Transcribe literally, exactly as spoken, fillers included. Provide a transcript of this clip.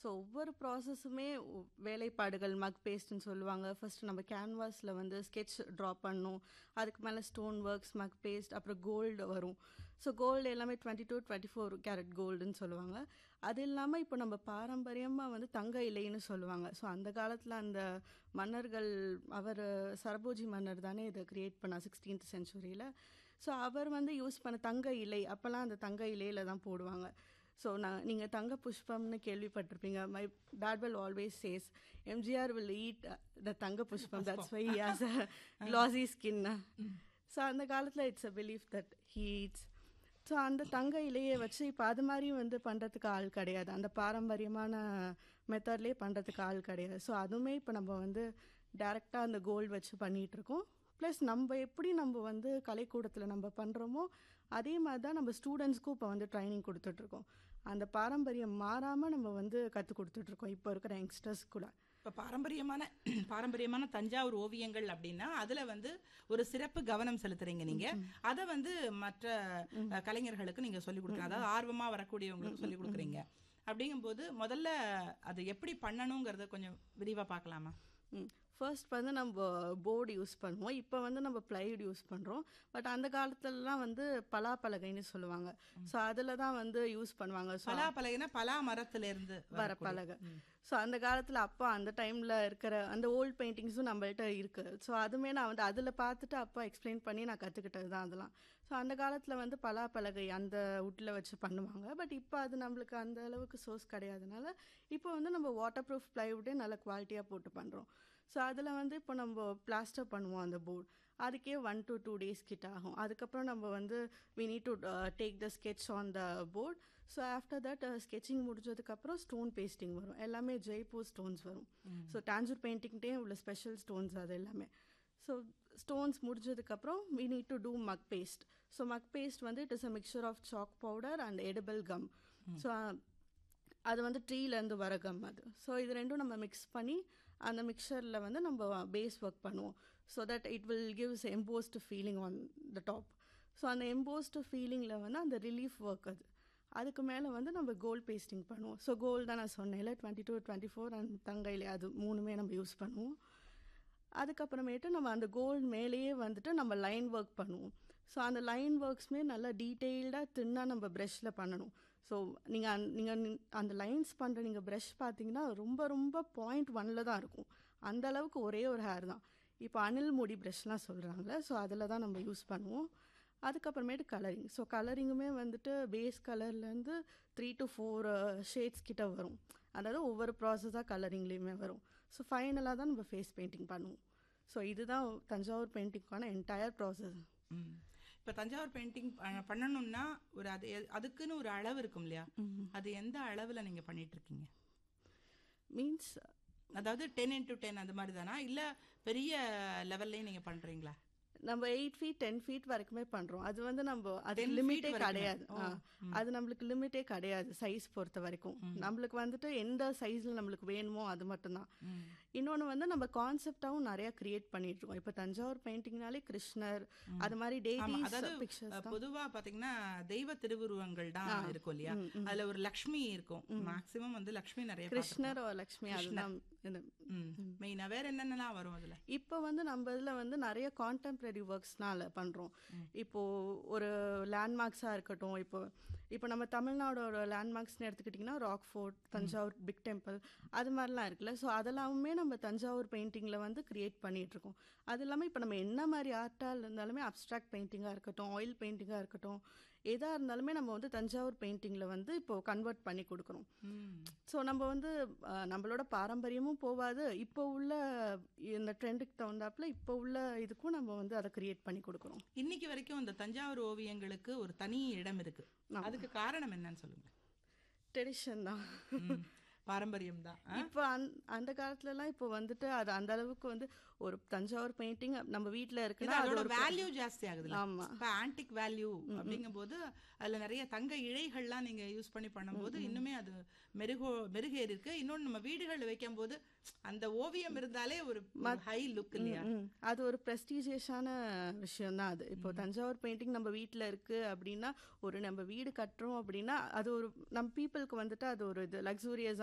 So ஒவ்வொரு ப்ராசஸுமே வேலைப்பாடுகள் மக் பேஸ்ட்னு சொல்லுவாங்க. ஃபர்ஸ்ட் நம்ம கேன்வாஸில் வந்து ஸ்கெட்ச் ட்ரா பண்ணணும். அதுக்கு மேலே ஸ்டோன் ஒர்க்ஸ், மக் பேஸ்ட், அப்புறம் கோல்டு வரும். ஸோ கோல்டு எல்லாமே twenty two twenty four carat கோல்டுன்னு சொல்லுவாங்க. அது இல்லாமல் இப்போ நம்ம பாரம்பரியமாக வந்து தங்க இலைன்னு சொல்லுவாங்க. ஸோ அந்த காலத்தில் அந்த மன்னர்கள், அவர் சரபோஜி மன்னர் தானே இதை கிரியேட் பண்ணா சிக்ஸ்டீன்த் சென்ச்சுரியில். ஸோ அவர் வந்து யூஸ் பண்ண தங்க இலை, அப்போல்லாம் அந்த தங்க இலையில தான் போடுவாங்க. ஸோ நான் நீங்கள் தங்க புஷ்பம்னு கேள்விப்பட்டிருப்பீங்க. My dot will always says MGR will eat the தங்க புஷ்பம், that's why he has a classy skin. So அந்த காலத்தில் it's a belief that he eats. So அந்த தங்க இலையை வச்சு இப்போ அது மாதிரி வந்து பண்ணுறதுக்கு ஆள் கிடையாது. அந்த பாரம்பரியமான மெத்தட்லேயே பண்ணுறதுக்கு ஆள் கிடையாது. ஸோ அதுவுமே இப்போ நம்ம வந்து டேரெக்டாக அந்த கோல்டு வச்சு பண்ணிகிட்ருக்கோம். ப்ளஸ் நம்ம எப்படி நம்ம வந்து கலைக்கூடத்தில் நம்ம பண்ணுறோமோ அதே மாதிரி தான் நம்ம ஸ்டூடெண்ட்ஸ்க்கும் இப்போ வந்து ட்ரைனிங் கொடுத்துட்ருக்கோம். அந்த பாரம்பரியம் மாறாமல் நம்ம வந்து கற்றுக் கொடுத்துட்ருக்கோம் இப்போ இருக்கிற யங்ஸ்டர்ஸ் கூட. இப்போ பாரம்பரியமான பாரம்பரியமான தஞ்சாவூர் ஓவியங்கள் அப்படின்னா அதில் வந்து ஒரு சிறப்பு கவனம் செலுத்துறீங்க நீங்கள். அதை வந்து மற்ற கலைஞர்களுக்கு நீங்கள் சொல்லிக் கொடுக்குறீங்க, அதாவது ஆர்வமாக வரக்கூடியவங்களுக்கு சொல்லிக் கொடுக்குறீங்க. அப்படிங்கும்போது முதல்ல அது எப்படி பண்ணணுங்கிறத கொஞ்சம் விரிவாக பார்க்கலாமா? ம் ஃபர்ஸ்ட் வந்து நம்ம போர்டு யூஸ் பண்ணுவோம். இப்போ வந்து நம்ம பிளைவுட் யூஸ் பண்ணுறோம். பட் அந்த காலத்துலலாம் வந்து பலாப்பலகைன்னு சொல்லுவாங்க. ஸோ அதில் தான் வந்து யூஸ் பண்ணுவாங்க. பலாப்பலகைனா பலா மரத்துலேருந்து வர பலகை. ஸோ அந்த காலத்தில் அப்பா அந்த டைமில் இருக்கிற அந்த ஓல்ட் பெயிண்டிங்ஸும் நம்மள்ட்ட இருக்குது. ஸோ அதுவுமே நான் வந்து அதில் பார்த்துட்டு அப்பா எக்ஸ்பிளைன் பண்ணி நான் கற்றுக்கிட்டது தான் அதெல்லாம். ஸோ அந்த காலத்தில் வந்து பலாப்பலகை அந்த வுட்டில் வச்சு பண்ணுவாங்க. பட் இப்போ அது நம்மளுக்கு அந்த அளவுக்கு சோர்ஸ் கிடையாதுனால இப்போ வந்து நம்ம வாட்டர் ப்ரூஃப் பிளைவுட்டே நல்ல குவாலிட்டியாக போட்டு பண்ணுறோம். ஸோ அதில் வந்து இப்போ நம்ம பிளாஸ்டர் பண்ணுவோம் அந்த போர்டு. அதுக்கே ஒன் டு டூ டேஸ் கிட்ட ஆகும். அதுக்கப்புறம் நம்ம வந்து we need to take the sketch on the board. So after that sketching முடிஞ்சதுக்கப்புறம் ஸ்டோன் பேஸ்டிங் வரும். எல்லாமே ஜெய்ப்பூர் ஸ்டோன்ஸ் வரும். ஸோ டான்ஜூர் பெயிண்டிங்டே உள்ள ஸ்பெஷல் ஸ்டோன்ஸ் அது எல்லாமே. ஸோ ஸ்டோன்ஸ் முடிஞ்சதுக்கப்புறம் we need to two mug paste. So mug paste வந்து it is a mixture of chalk powder and edible come. So அது வந்து ட்ரீலேருந்து வர கம் அது. ஸோ இது ரெண்டும் நம்ம மிக்ஸ் பண்ணி அந்த மிக்சரில் வந்து நம்ம பேஸ் ஒர்க் பண்ணுவோம். So that it will gives embossed feeling on the top. So அந்த எம்போஸ்டு ஃபீலிங்கில் வந்து அந்த ரிலீஃப் ஒர்க் அது. அதுக்கு மேலே வந்து நம்ம கோல்ட் பேஸ்டிங் பண்ணுவோம். ஸோ கோல்டு தான் நான் சொன்னேன்ல twenty two twenty four and தங்கையிலே அது மூணுமே நம்ம யூஸ் பண்ணுவோம். அதுக்கப்புறமேட்டு நம்ம அந்த கோல்டு மேலேயே வந்துட்டு நம்ம லைன் ஒர்க் பண்ணுவோம். ஸோ அந்த லைன் ஒர்க்ஸுமே நல்லா டீட்டெயில்டாக தின்னாக நம்ம ப்ரெஷ்ஷில் பண்ணணும். ஸோ நீங்கள் நீங்கள் அந்த லைன்ஸ் பண்ணுற நீங்கள் ப்ரெஷ் பார்த்தீங்கன்னா ரொம்ப ரொம்ப பாயிண்ட் ஒன்னில் தான் இருக்கும். அந்த அளவுக்கு ஒரே ஒரு ஹேர் தான். இப்போ அணில் முடி ப்ரெஷ்லாம் சொல்கிறாங்களே, ஸோ அதில் தான் நம்ம யூஸ் பண்ணுவோம். அதுக்கப்புறமேட்டு கலரிங். ஸோ கலரிங்குமே வந்துட்டு base கலர்லேருந்து three to four shades கிட்ட வரும். அதாவது ஒவ்வொரு ப்ராசஸாக கலரிங்லேயுமே வரும். ஸோ ஃபைனலாக தான் நம்ம ஃபேஸ் பெயிண்டிங் பண்ணுவோம். ஸோ இதுதான் தஞ்சாவூர் பெயிண்டிங்கான என்டையர் ப்ராசஸ். இப்போ தஞ்சாவூர் பெயிண்டிங் பண்ணணும்னா ஒரு அது அதுக்குன்னு ஒரு அளவு இருக்கும் இல்லையா? அது எந்த அளவில் நீங்கள் பண்ணிட்டு இருக்கீங்க? மீன்ஸ் அதாவது டென் இன்டூ டென் அந்த மாதிரி தானா, இல்லை பெரிய லெவல்லையும் நீங்கள் பண்ணுறீங்களா? நம்ம எயிட் ஃபீட் டென் ஃபீட் வரைக்குமே பண்ணுறோம். அது வந்து நம்ம அது லிமிட்டே கிடையாது. அது நம்மளுக்கு லிமிட்டே கிடையாது சைஸ் பொறுத்த வரைக்கும். நம்மளுக்கு வந்துட்டு எந்த சைஸில் நம்மளுக்கு வேணுமோ அது மட்டும்தான். இன்னொன்று வந்து நம்ம கான்செப்டாகவும் நிறையா கிரியேட் பண்ணிட்டு இருக்கோம். இப்போ தஞ்சாவூர் பெயிண்டிங்னாலே கிருஷ்ணர் அது மாதிரி டெய்லிஸ் பிக்சர்ஸ். பொதுவாக பார்த்தீங்கன்னா தெய்வ திருவுருவங்கள் தான் இருக்கும் இல்லையா? அதில் ஒரு லக்ஷ்மி இருக்கும். மேக்ஸிமம் வந்து லக்ஷ்மி நிறைய, கிருஷ்ணர் லக்ஷ்மி அதுதான் மெயினாக. வேற என்னென்னலாம் வரும் அதில்? இப்போ வந்து நம்ம இதில் வந்து நிறைய கான்டெம்பரரி ஒர்க்ஸ்னால பண்ணுறோம். இப்போது ஒரு லேண்ட்மார்க்ஸாக இருக்கட்டும், இப்போ இப்போ நம்ம தமிழ்நாடோட லேண்ட்மார்க்ஸ்னு எடுத்துக்கிட்டிங்கன்னா rock fort, Thanjavur big temple, அது மாதிரிலாம் இருக்குல்ல. ஸோ அதெல்லாமே நம்ம தஞ்சாவூர் பெயிண்டிங்கில் வந்து கிரியேட் பண்ணிகிட்ருக்கோம். அது இல்லாமல் இப்போ நம்ம என்ன மாதிரி ஆர்ட்டாக இருந்தாலுமே அப்ட்ராக்ட் பெயிண்டிங்காக இருக்கட்டும், ஆயில் பெயிண்டிங்காக இருக்கட்டும், எதாக இருந்தாலுமே நம்ம வந்து தஞ்சாவூர் பெயிண்டிங்கில் வந்து இப்போ கன்வெர்ட் பண்ணி கொடுக்குறோம். ஸோ நம்ம வந்து நம்மளோட பாரம்பரியமும் போகாது, இப்போ உள்ள இந்த ட்ரெண்டுக்கு தகுந்தாப்புல இப்போ உள்ள இதுக்கும் நம்ம வந்து அதை கிரியேட் பண்ணி கொடுக்குறோம். இன்னைக்கு வரைக்கும் இந்த தஞ்சாவூர் ஓவியங்களுக்கு ஒரு தனி இடம் இருக்கு. அதுக்கு காரணம் என்னன்னு சொல்லுங்க. ட்ரெடிஷன் தான், பாரம்பரியம் தான். இப்போ அந் அந்த காலத்துலலாம் இப்போ வந்துட்டு அது அந்த அளவுக்கு வந்து ஒரு தஞ்சாவூர் பெயிண்டிங் நம்ம வீட்டில் இருக்குன்னா அதோட வேல்யூ ஜாஸ்தி ஆகுது. ஆமாம், இப்போ ஆன்டிக் வேல்யூ அப்படிங்கும்போது அதில் நிறைய தங்க இழைகள்லாம் நீங்கள் யூஸ் பண்ணி பண்ணும்போது இன்னுமே அது மெருகோ மெருகேறி இருக்கு. இன்னொன்று நம்ம வீடுகளில் வைக்கும் போது அந்த ஓவியம் இருந்தாலே ஒரு ஹை லுக் இல்லையா? அது ஒரு ப்ரெஸ்டீஜியஸான விஷயம் தான் அது. இப்போ தஞ்சாவூர் பெயிண்டிங் நம்ம வீட்டில் இருக்கு அப்படின்னா, ஒரு நம்ம வீடு கட்டுறோம் அப்படின்னா அது ஒரு நம்ம பீப்புளுக்கு வந்துட்டு அது ஒரு இது லக்ஸூரியஸ்